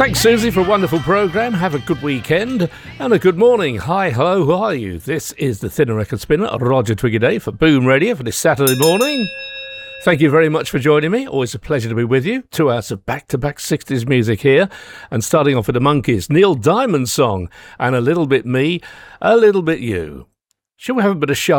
Thanks, Susie, for a wonderful programme. Have a good weekend and a good morning. Hi, hello, who are you? This is the Thinner Record Spinner, Roger Twiggy for Boom Radio for this Saturday morning. Thank you very much for joining me. Always a pleasure to be with you. 2 hours of back-to-back 60s music here. And starting off with the Monkees, Neil Diamond song, and a little bit me, a little bit you. Shall we have a bit of show?